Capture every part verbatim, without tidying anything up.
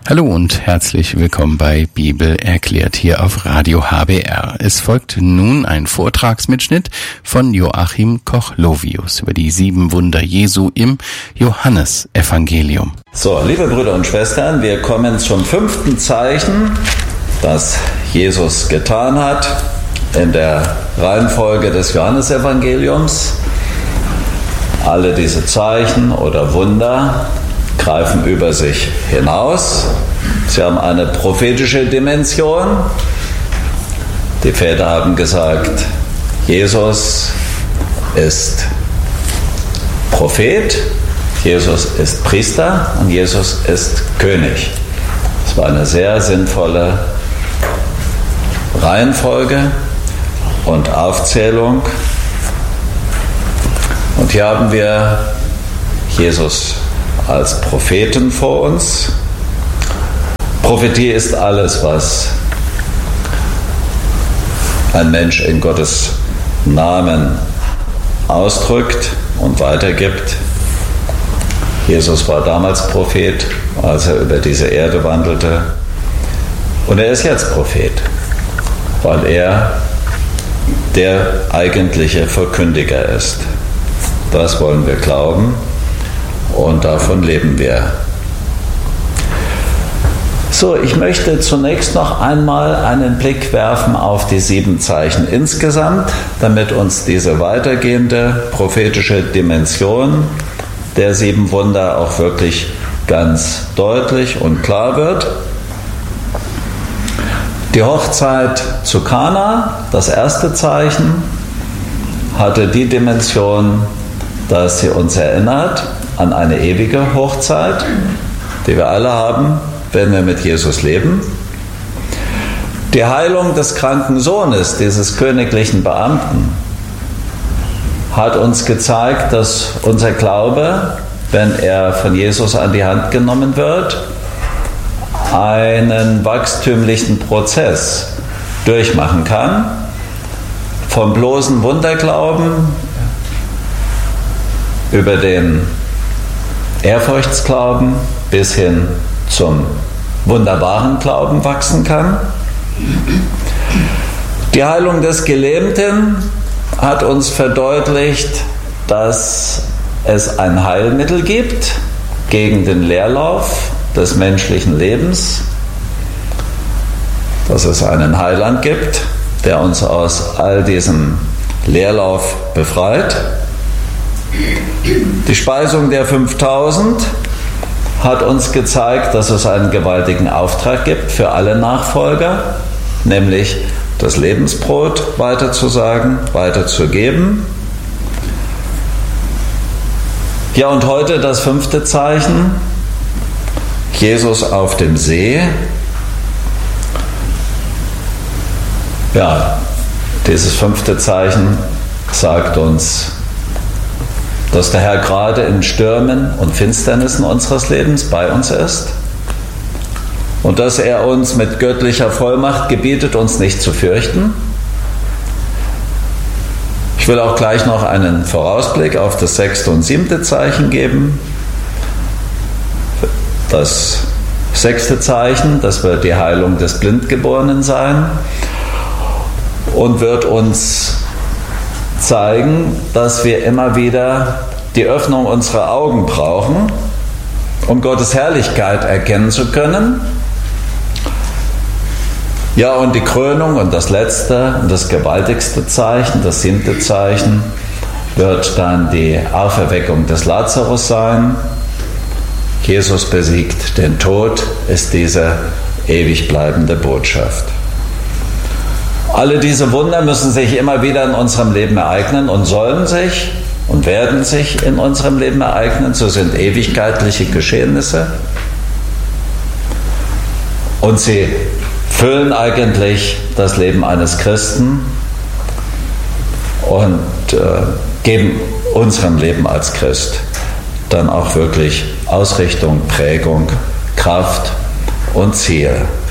Hallo und herzlich willkommen bei Bibel erklärt hier auf Radio H B R. Es folgt nun ein Vortragsmitschnitt von Joachim Koch-Lovius über die sieben Wunder Jesu im Johannesevangelium. So, liebe Brüder und Schwestern, wir kommen zum fünften Zeichen, das Jesus getan hat in der Reihenfolge des Johannesevangeliums. Alle diese Zeichen oder Wunder greifen über sich hinaus. Sie haben eine prophetische Dimension. Die Väter haben gesagt, Jesus ist Prophet, Jesus ist Priester und Jesus ist König. Das war eine sehr sinnvolle Reihenfolge und Aufzählung. Und hier haben wir Jesus als Propheten vor uns. Prophetie ist alles, was ein Mensch in Gottes Namen ausdrückt und weitergibt. Jesus war damals Prophet, als er über diese Erde wandelte. Und er ist jetzt Prophet, weil er der eigentliche Verkündiger ist. Das wollen wir glauben. Und davon leben wir. So, ich möchte zunächst noch einmal einen Blick werfen auf die sieben Zeichen insgesamt, damit uns diese weitergehende prophetische Dimension der sieben Wunder auch wirklich ganz deutlich und klar wird. Die Hochzeit zu Kana, das erste Zeichen, hatte die Dimension, dass sie uns erinnert an eine ewige Hochzeit, die wir alle haben, wenn wir mit Jesus leben. Die Heilung des kranken Sohnes, dieses königlichen Beamten, hat uns gezeigt, dass unser Glaube, wenn er von Jesus an die Hand genommen wird, einen wachstümlichen Prozess durchmachen kann, vom bloßen Wunderglauben über den Ehrfurchtsglauben bis hin zum wunderbaren Glauben wachsen kann. Die Heilung des Gelähmten hat uns verdeutlicht, dass es ein Heilmittel gibt gegen den Leerlauf des menschlichen Lebens, dass es einen Heiland gibt, der uns aus all diesem Leerlauf befreit. Die Speisung der fünftausend hat uns gezeigt, dass es einen gewaltigen Auftrag gibt für alle Nachfolger, nämlich das Lebensbrot weiterzusagen, weiterzugeben. Ja, und heute das fünfte Zeichen, Jesus auf dem See. Ja, dieses fünfte Zeichen sagt uns, dass der Herr gerade in Stürmen und Finsternissen unseres Lebens bei uns ist und dass er uns mit göttlicher Vollmacht gebietet, uns nicht zu fürchten. Ich will auch gleich noch einen Vorausblick auf das sechste und siebte Zeichen geben. Das sechste Zeichen, das wird die Heilung des Blindgeborenen sein und wird uns zeigen, dass wir immer wieder die Öffnung unserer Augen brauchen, um Gottes Herrlichkeit erkennen zu können. Ja, und die Krönung und das letzte und das gewaltigste Zeichen, das siebte Zeichen, wird dann die Auferweckung des Lazarus sein. Jesus besiegt den Tod, ist diese ewig bleibende Botschaft. Alle diese Wunder müssen sich immer wieder in unserem Leben ereignen und sollen sich und werden sich in unserem Leben ereignen. So sind ewigkeitliche Geschehnisse. Und sie füllen eigentlich das Leben eines Christen und äh, geben unserem Leben als Christ dann auch wirklich Ausrichtung, Prägung, Kraft und Ziel.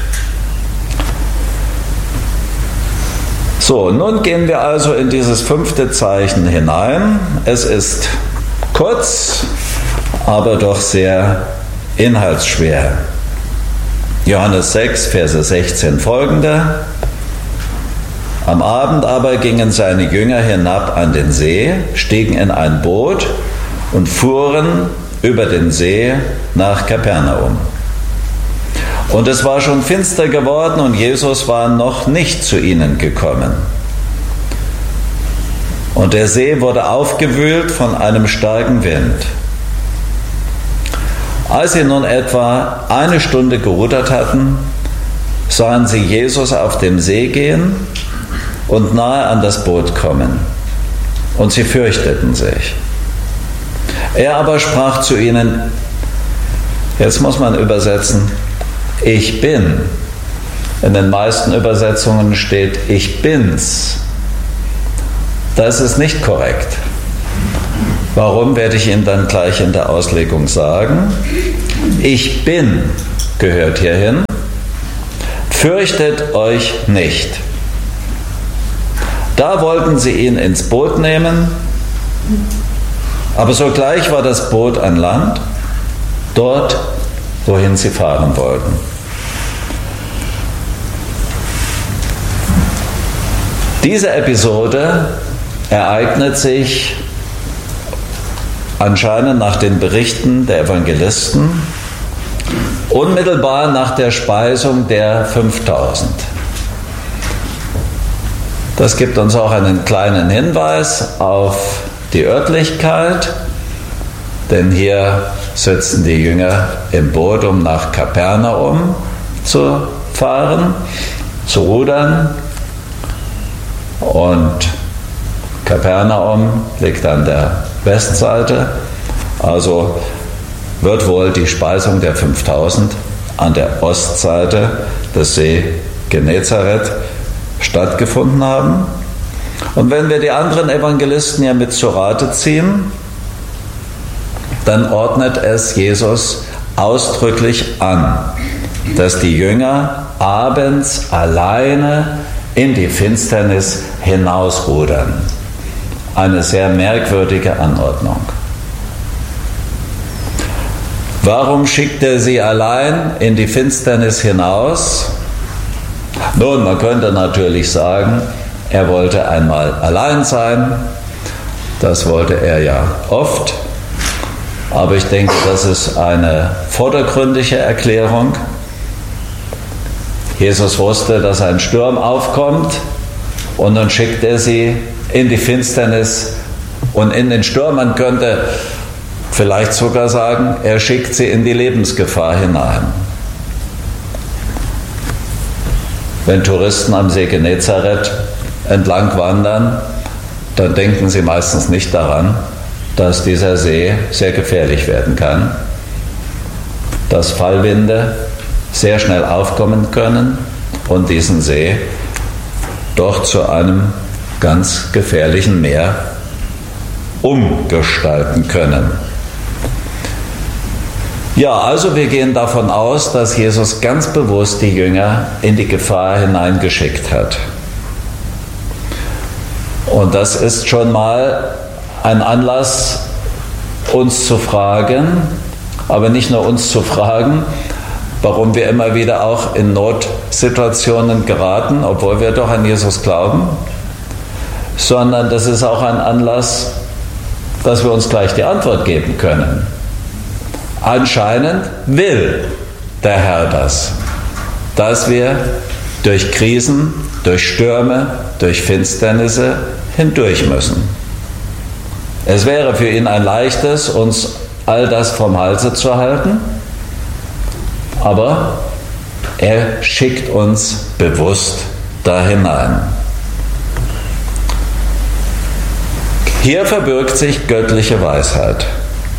So, nun gehen wir also in dieses fünfte Zeichen hinein. Es ist kurz, aber doch sehr inhaltsschwer. Johannes sechs, Verse sechzehn folgende. Am Abend aber gingen seine Jünger hinab an den See, stiegen in ein Boot und fuhren über den See nach Kapernaum. Und es war schon finster geworden und Jesus war noch nicht zu ihnen gekommen. Und der See wurde aufgewühlt von einem starken Wind. Als sie nun etwa eine Stunde gerudert hatten, sahen sie Jesus auf dem See gehen und nahe an das Boot kommen. Und sie fürchteten sich. Er aber sprach zu ihnen, jetzt muss man übersetzen, ich bin. In den meisten Übersetzungen steht, ich bin's. Das ist nicht korrekt. Warum, werde ich Ihnen dann gleich in der Auslegung sagen. Ich bin gehört hierhin. Fürchtet euch nicht. Da wollten sie ihn ins Boot nehmen, aber sogleich war das Boot an Land, dort, wohin sie fahren wollten. Diese Episode ereignet sich anscheinend nach den Berichten der Evangelisten unmittelbar nach der Speisung der fünftausend. Das gibt uns auch einen kleinen Hinweis auf die Örtlichkeit, denn hier sitzen die Jünger im Boot, um nach Kapernaum zu fahren, zu rudern. Und Kapernaum liegt an der Westseite, also wird wohl die Speisung der fünftausend an der Ostseite des See Genezareth stattgefunden haben. Und wenn wir die anderen Evangelisten ja mit zu Rate ziehen, dann ordnet es Jesus ausdrücklich an, dass die Jünger abends alleine in die Finsternis hinausrudern. Eine sehr merkwürdige Anordnung. Warum schickt er sie allein in die Finsternis hinaus? Nun, man könnte natürlich sagen, er wollte einmal allein sein. Das wollte er ja oft. Aber ich denke, das ist eine vordergründige Erklärung. Jesus wusste, dass ein Sturm aufkommt und dann schickt er sie in die Finsternis und in den Sturm. Man könnte vielleicht sogar sagen, er schickt sie in die Lebensgefahr hinein. Wenn Touristen am See Genezareth entlang wandern, dann denken sie meistens nicht daran, dass dieser See sehr gefährlich werden kann, dass Fallwinde sehr schnell aufkommen können und diesen See doch zu einem ganz gefährlichen Meer umgestalten können. Ja, also wir gehen davon aus, dass Jesus ganz bewusst die Jünger in die Gefahr hineingeschickt hat. Und das ist schon mal ein Anlass, uns zu fragen, aber nicht nur uns zu fragen, warum wir immer wieder auch in Notsituationen geraten, obwohl wir doch an Jesus glauben, sondern das ist auch ein Anlass, dass wir uns gleich die Antwort geben können. Anscheinend will der Herr das, dass wir durch Krisen, durch Stürme, durch Finsternisse hindurch müssen. Es wäre für ihn ein leichtes, uns all das vom Halse zu halten, aber er schickt uns bewusst da hinein. Hier verbirgt sich göttliche Weisheit.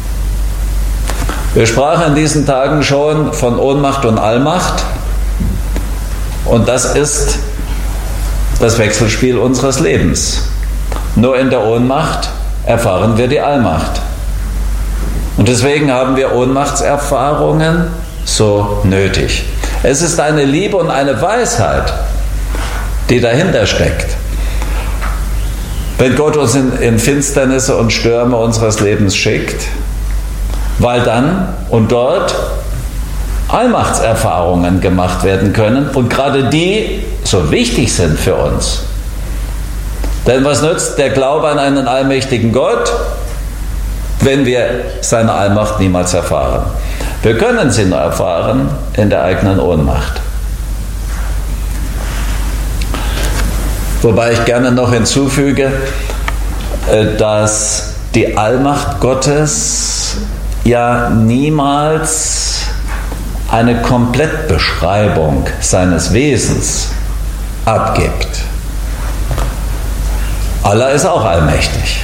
Wir sprachen in diesen Tagen schon von Ohnmacht und Allmacht, und das ist das Wechselspiel unseres Lebens. Nur in der Ohnmacht erfahren wir die Allmacht. Und deswegen haben wir Ohnmachtserfahrungen so nötig. Es ist eine Liebe und eine Weisheit, die dahinter steckt. Wenn Gott uns in, in Finsternisse und Stürme unseres Lebens schickt, weil dann und dort Allmachtserfahrungen gemacht werden können und gerade die so wichtig sind für uns. Denn was nützt der Glaube an einen allmächtigen Gott, wenn wir seine Allmacht niemals erfahren? Wir können sie nur erfahren in der eigenen Ohnmacht. Wobei ich gerne noch hinzufüge, dass die Allmacht Gottes ja niemals eine Komplettbeschreibung seines Wesens abgibt. Allah ist auch allmächtig.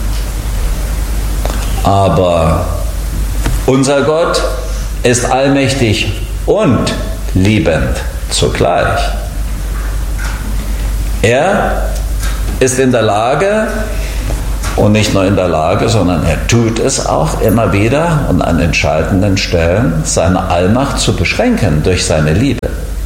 Aber unser Gott ist allmächtig und liebend zugleich. Er ist in der Lage, und nicht nur in der Lage, sondern er tut es auch immer wieder und an entscheidenden Stellen, seine Allmacht zu beschränken durch seine Liebe.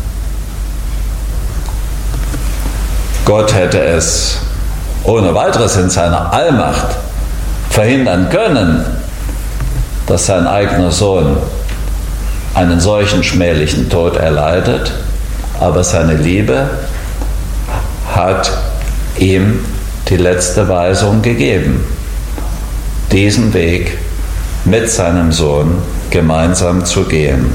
Gott hätte es ohne weiteres in seiner Allmacht verhindern können, dass sein eigener Sohn einen solchen schmählichen Tod erleidet, aber seine Liebe hat ihm die letzte Weisung gegeben, diesen Weg mit seinem Sohn gemeinsam zu gehen.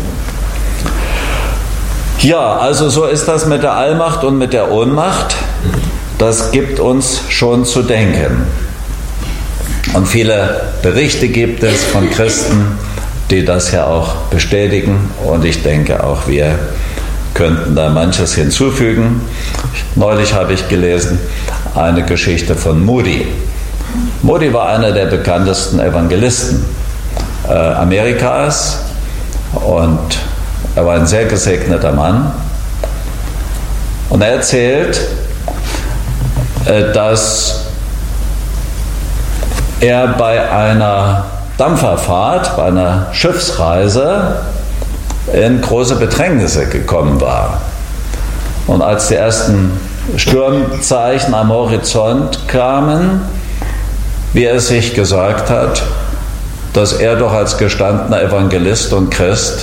Ja, also so ist das mit der Allmacht und mit der Ohnmacht. Das gibt uns schon zu denken. Und viele Berichte gibt es von Christen, die das ja auch bestätigen. Und ich denke, auch wir könnten da manches hinzufügen. Neulich habe ich gelesen eine Geschichte von Moody. Moody war einer der bekanntesten Evangelisten äh, Amerikas und er war ein sehr gesegneter Mann. Und er erzählt, äh, dass er bei einer Dampferfahrt, bei einer Schiffsreise in große Bedrängnisse gekommen war. Und als die ersten Sturmzeichen am Horizont kamen, wie er sich gesagt hat, dass er doch als gestandener Evangelist und Christ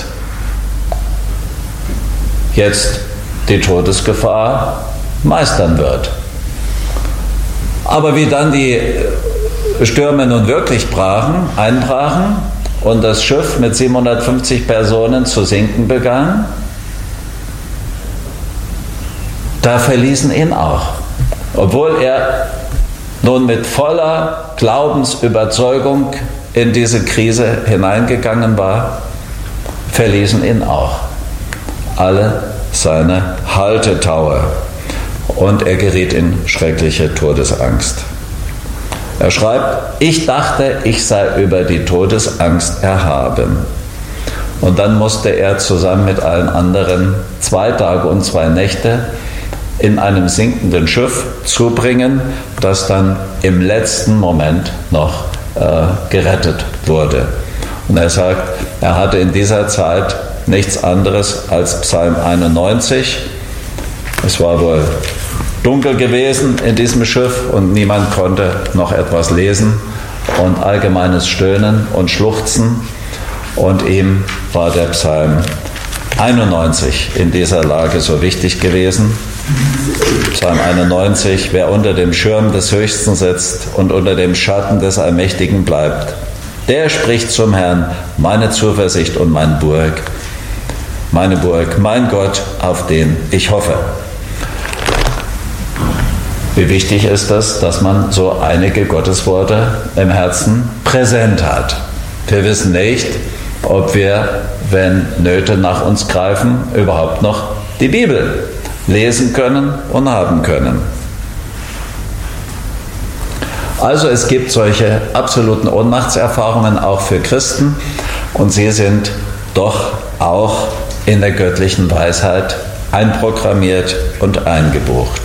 jetzt die Todesgefahr meistern wird. Aber wie dann die Stürme nun wirklich brachen, einbrachen und das Schiff mit siebenhundertfünfzig Personen zu sinken begann, da verließen ihn auch. Obwohl er nun mit voller Glaubensüberzeugung in diese Krise hineingegangen war, verließen ihn auch alle seine Haltetaue und er geriet in schreckliche Todesangst. Er schreibt, ich dachte, ich sei über die Todesangst erhaben. Und dann musste er zusammen mit allen anderen zwei Tage und zwei Nächte in einem sinkenden Schiff zubringen, das dann im letzten Moment noch äh, gerettet wurde. Und er sagt, er hatte in dieser Zeit nichts anderes als Psalm einundneunzig. Es war wohl dunkel gewesen in diesem Schiff und niemand konnte noch etwas lesen und allgemeines Stöhnen und Schluchzen. Und ihm war der Psalm einundneunzig in dieser Lage so wichtig gewesen. Psalm einundneunzig, wer unter dem Schirm des Höchsten sitzt und unter dem Schatten des Allmächtigen bleibt, der spricht zum Herrn, meine Zuversicht und mein Burg, meine Burg, mein Gott, auf den ich hoffe. Wie wichtig ist es, dass man so einige Gottesworte im Herzen präsent hat. Wir wissen nicht, ob wir, wenn Nöte nach uns greifen, überhaupt noch die Bibel lesen können und haben können. Also es gibt solche absoluten Ohnmachtserfahrungen auch für Christen und sie sind doch auch in der göttlichen Weisheit einprogrammiert und eingebucht.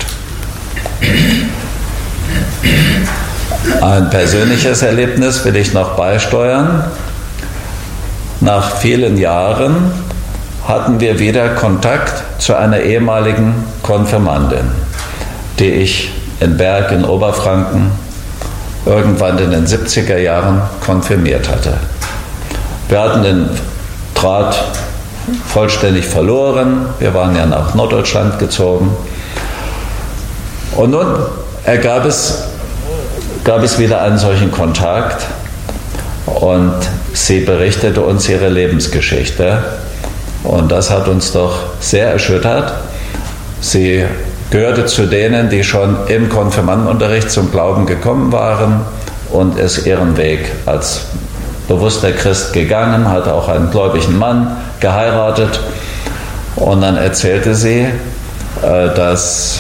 Ein persönliches Erlebnis will ich noch beisteuern. Nach vielen Jahren hatten wir wieder Kontakt zu einer ehemaligen Konfirmandin, die ich in Berg in Oberfranken irgendwann in den siebziger Jahren konfirmiert hatte. Wir hatten den Draht vollständig verloren. Wir waren ja nach Norddeutschland gezogen. Und nun ergab es, gab es wieder einen solchen Kontakt und sie berichtete uns ihre Lebensgeschichte. Und das hat uns doch sehr erschüttert. Sie gehörte zu denen, die schon im Konfirmandenunterricht zum Glauben gekommen waren und ist ihren Weg als bewusster Christ gegangen, hat auch einen gläubigen Mann geheiratet. Und dann erzählte sie, dass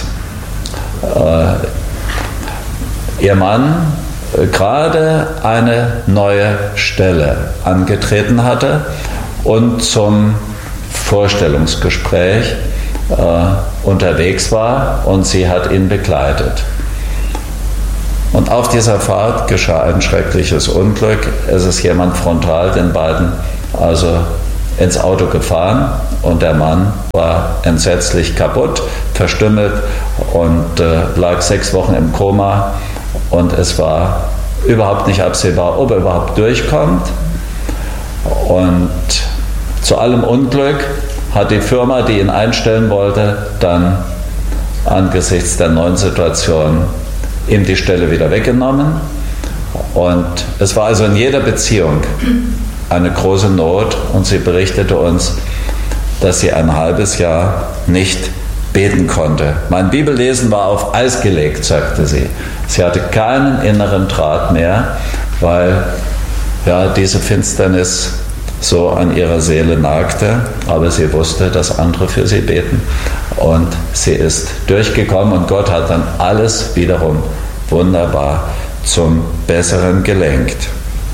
ihr Mann gerade eine neue Stelle angetreten hatte und zum Vorstellungsgespräch äh, unterwegs war und sie hat ihn begleitet. Und auf dieser Fahrt geschah ein schreckliches Unglück. Es ist jemand frontal den beiden also ins Auto gefahren und der Mann war entsetzlich kaputt, verstümmelt und äh, lag sechs Wochen im Koma und es war überhaupt nicht absehbar, ob er überhaupt durchkommt. Und zu allem Unglück hat die Firma, die ihn einstellen wollte, dann angesichts der neuen Situation ihm die Stelle wieder weggenommen. Und es war also in jeder Beziehung eine große Not und sie berichtete uns, dass sie ein halbes Jahr nicht beten konnte. Mein Bibellesen war auf Eis gelegt, sagte sie. Sie hatte keinen inneren Draht mehr, weil ja, diese Finsternis so an ihrer Seele nagte, aber sie wusste, dass andere für sie beten und sie ist durchgekommen und Gott hat dann alles wiederum wunderbar zum Besseren gelenkt.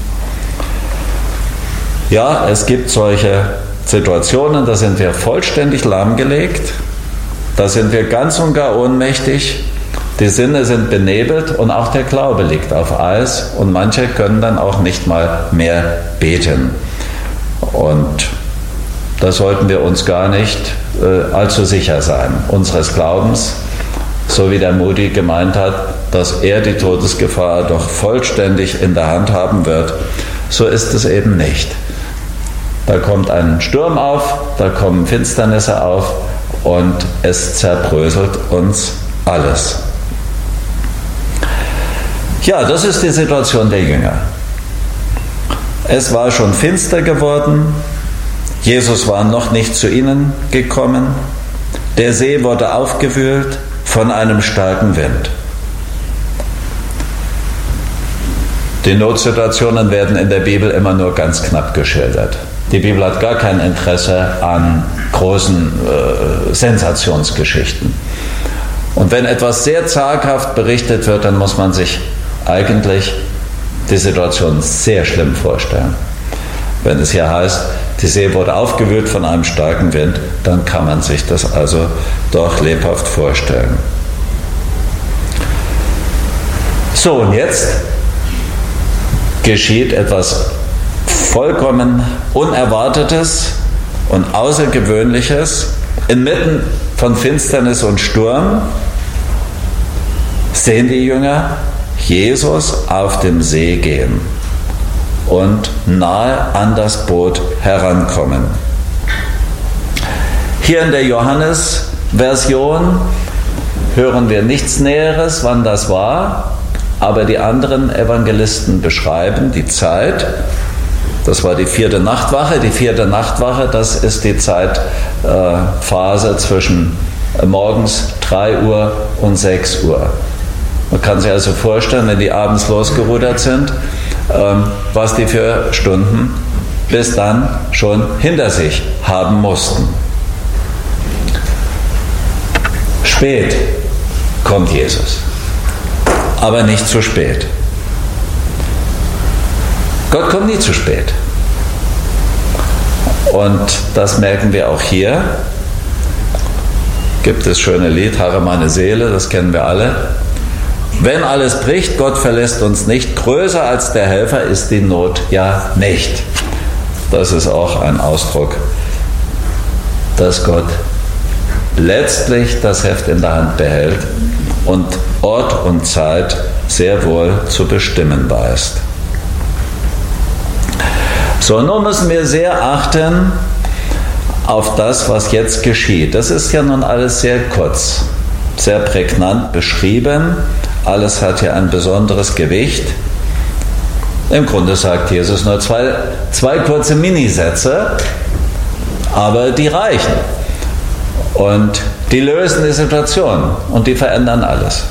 Ja, es gibt solche Situationen, da sind wir vollständig lahmgelegt, da sind wir ganz und gar ohnmächtig, die Sinne sind benebelt und auch der Glaube liegt auf Eis und manche können dann auch nicht mal mehr beten. Und da sollten wir uns gar nicht äh, allzu sicher sein, unseres Glaubens, so wie der Moody gemeint hat, dass er die Todesgefahr doch vollständig in der Hand haben wird. So ist es eben nicht. Da kommt ein Sturm auf, da kommen Finsternisse auf und es zerbröselt uns alles. Ja, das ist die Situation der Jünger. Es war schon finster geworden, Jesus war noch nicht zu ihnen gekommen, der See wurde aufgewühlt von einem starken Wind. Die Notsituationen werden in der Bibel immer nur ganz knapp geschildert. Die Bibel hat gar kein Interesse an großen äh, Sensationsgeschichten. Und wenn etwas sehr zaghaft berichtet wird, dann muss man sich eigentlich die Situation sehr schlimm vorstellen. Wenn es hier heißt, die See wurde aufgewühlt von einem starken Wind, dann kann man sich das also doch lebhaft vorstellen. So, und jetzt geschieht etwas vollkommen Unerwartetes und Außergewöhnliches. Inmitten von Finsternis und Sturm sehen die Jünger Jesus auf dem See gehen und nahe an das Boot herankommen. Hier in der Johannes-Version hören wir nichts Näheres, wann das war, aber die anderen Evangelisten beschreiben die Zeit. Das war die vierte Nachtwache. Die vierte Nachtwache, das ist die Zeitphase äh, zwischen morgens drei Uhr und sechs Uhr. Man kann sich also vorstellen, wenn die abends losgerudert sind, ähm, was die für Stunden bis dann schon hinter sich haben mussten. Spät kommt Jesus, aber nicht zu spät. Gott kommt nie zu spät. Und das merken wir auch hier. Gibt es schöne Lied, Harre meine Seele, das kennen wir alle. Wenn alles bricht, Gott verlässt uns nicht. Größer als der Helfer ist die Not ja nicht. Das ist auch ein Ausdruck, dass Gott letztlich das Heft in der Hand behält und Ort und Zeit sehr wohl zu bestimmen weiß. So, nun müssen wir sehr achten auf das, was jetzt geschieht. Das ist ja nun alles sehr kurz, sehr prägnant beschrieben. Alles hat ja ein besonderes Gewicht. Im Grunde sagt Jesus nur zwei, zwei kurze Minisätze, aber die reichen. Und die lösen die Situation und die verändern alles.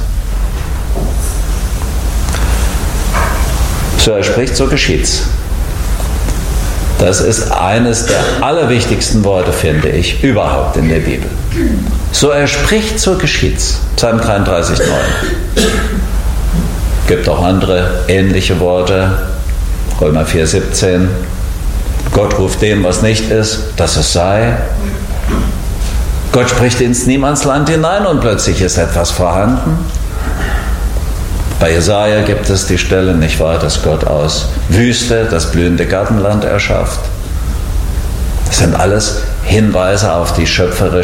So er spricht, so geschieht's. Das ist eines der allerwichtigsten Worte, finde ich, überhaupt in der Bibel. So er spricht, so geschieht's. Psalm dreiunddreißig, neun. Gibt auch andere ähnliche Worte. Römer vier, siebzehn. Gott ruft dem, was nicht ist, dass es sei. Gott spricht ins Niemandsland hinein und plötzlich ist etwas vorhanden. Bei Jesaja gibt es die Stelle, nicht wahr, dass Gott aus Wüste das blühende Gartenland erschafft. Das sind alles Hinweise auf die schöpferische